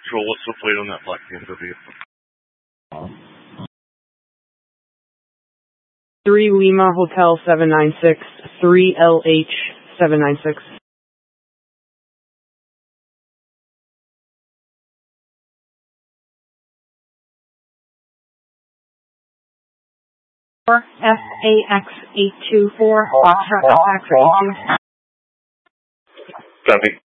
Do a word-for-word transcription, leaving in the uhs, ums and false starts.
Patrol, what's the plate on that black B M W? three Lima Hotel seven nine six, three L H seven nine six. F A X eight two four. Copy.